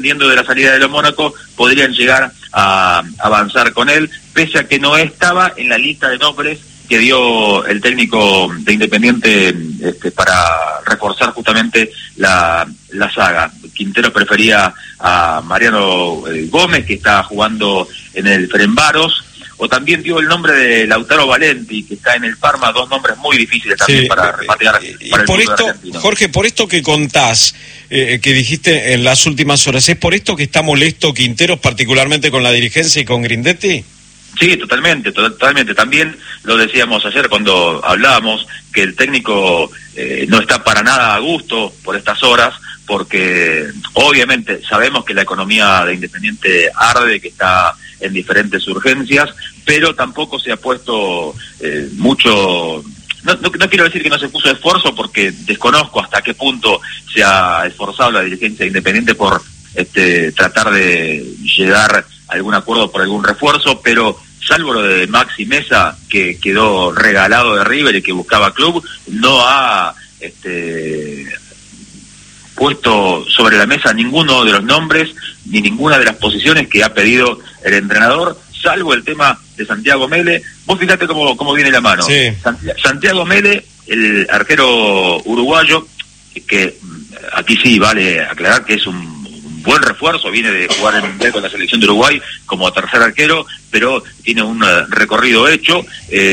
dependiendo de la salida de los Mónaco, podrían llegar a avanzar con él, pese a que no estaba en la lista de nombres que dio el técnico de Independiente para reforzar justamente la saga. Quintero prefería a Mariano Gómez, que está jugando en el Ferencváros, o también dio el nombre de Lautaro Valenti, que está en el Parma, dos nombres muy difíciles también para repatriar para el por fútbol esto, argentino. Jorge, por esto que contás, que dijiste en las últimas horas, ¿es por esto que está molesto Quinteros, particularmente con la dirigencia y con Grindetti? Sí, totalmente. También lo decíamos ayer cuando hablábamos, que el técnico no está para nada a gusto por estas horas, porque obviamente sabemos que la economía de Independiente arde, que está en diferentes urgencias, pero tampoco se ha puesto mucho... No quiero decir que no se puso esfuerzo, porque desconozco hasta qué punto se ha esforzado la dirigencia de Independiente por tratar de llegar a algún acuerdo por algún refuerzo, pero salvo lo de Maxi Mesa, que quedó regalado de River y que buscaba club, no ha puesto sobre la mesa ninguno de los nombres ni ninguna de las posiciones que ha pedido el entrenador, salvo el tema de Santiago Mele. Vos fíjate cómo viene la mano. Sí. Santiago Mele, el arquero uruguayo, que aquí sí vale aclarar que es un buen refuerzo, viene de jugar en Mundial con la selección de Uruguay como tercer arquero, pero tiene un recorrido hecho.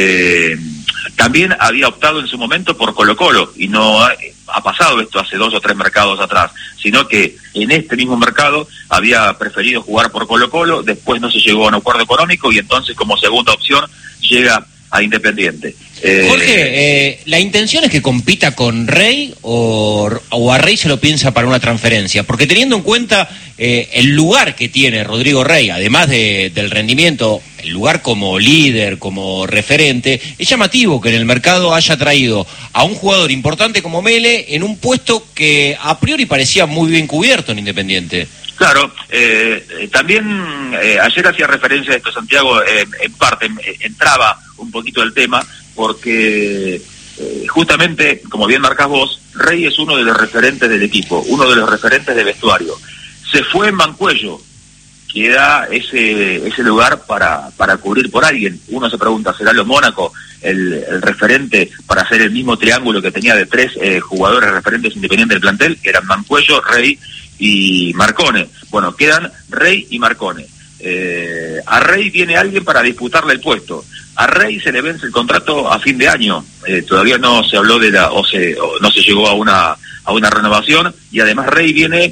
También había optado en su momento por Colo-Colo, y no ha pasado esto hace 2 o 3 mercados atrás, sino que en este mismo mercado había preferido jugar por Colo-Colo, después no se llegó a un acuerdo económico y entonces como segunda opción llega a Independiente. Jorge, ¿la intención es que compita con Rey o a Rey se lo piensa para una transferencia? Porque teniendo en cuenta el lugar que tiene Rodrigo Rey, además del rendimiento, el lugar como líder, como referente, es llamativo que en el mercado haya traído a un jugador importante como Mele en un puesto que a priori parecía muy bien cubierto en Independiente. Claro, también ayer hacía referencia a esto, Santiago, en parte entraba un poquito el tema, porque justamente, como bien marcás vos, Rey es uno de los referentes del equipo, uno de los referentes de vestuario. Se fue en Mancuello, queda ese lugar para cubrir por alguien. Uno se pregunta, ¿será los Mónaco el referente para hacer el mismo triángulo que tenía de 3 jugadores referentes independientes del plantel, que eran Mancuello, Rey y Marcone? Bueno, quedan Rey y Marcone. A Rey viene alguien para disputarle el puesto. A Rey se le vence el contrato a fin de año. Todavía no se habló o no se llegó a una renovación, y además Rey viene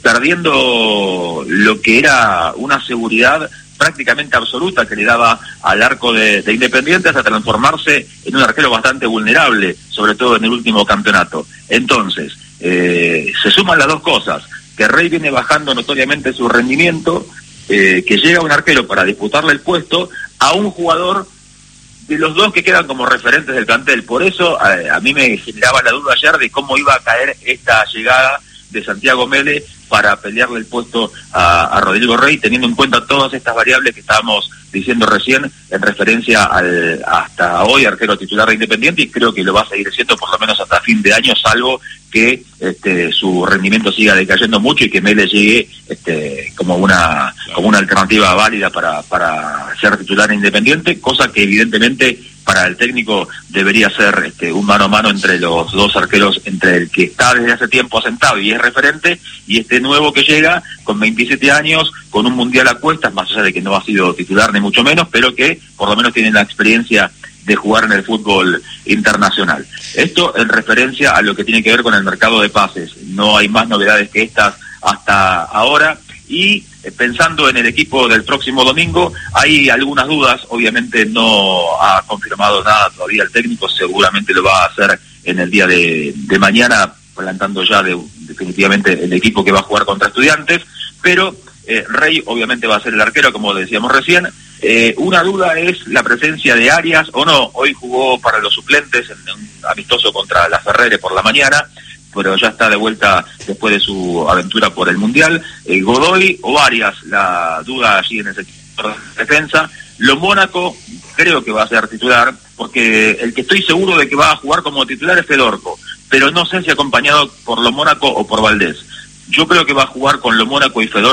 perdiendo lo que era una seguridad prácticamente absoluta que le daba al arco de Independiente, hasta transformarse en un arquero bastante vulnerable, sobre todo en el último campeonato. Entonces, se suman las dos cosas, que Rey viene bajando notoriamente su rendimiento, que llega un arquero para disputarle el puesto a un jugador de los dos que quedan como referentes del plantel. Por eso a mí me generaba la duda ayer de cómo iba a caer esta llegada de Santiago Mele para pelearle el puesto a Rodrigo Rey, teniendo en cuenta todas estas variables que estábamos diciendo recién en referencia al hasta hoy arquero titular de Independiente, y creo que lo va a seguir siendo por lo menos hasta fin de año, salvo que su rendimiento siga decayendo mucho y que Mele llegue como una alternativa válida para ser titular en Independiente, cosa que evidentemente para el técnico debería ser un mano a mano entre los dos arqueros, entre el que está desde hace tiempo asentado y es referente, y este nuevo que llega con 27 años, con un mundial a cuestas, más allá de que no ha sido titular ni mucho menos, pero que por lo menos tiene la experiencia de jugar en el fútbol internacional. Esto en referencia a lo que tiene que ver con el mercado de pases. No hay más novedades que estas hasta ahora, y pensando en el equipo del próximo domingo, hay algunas dudas. Obviamente no ha confirmado nada todavía el técnico, seguramente lo va a hacer en el día de mañana, plantando ya definitivamente el equipo que va a jugar contra Estudiantes, pero Rey obviamente va a ser el arquero, como decíamos recién. Una duda es la presencia de Arias o no. Hoy jugó para los suplentes en un amistoso contra la Ferrere por la mañana, pero ya está de vuelta después de su aventura por el Mundial. Godoy o Arias, la duda allí en ese defensa. Lo Mónaco creo que va a ser titular, porque el que estoy seguro de que va a jugar como titular es Fedorco, pero no sé si acompañado por Lo Mónaco o por Valdés. Yo creo que va a jugar con lo Mónaco y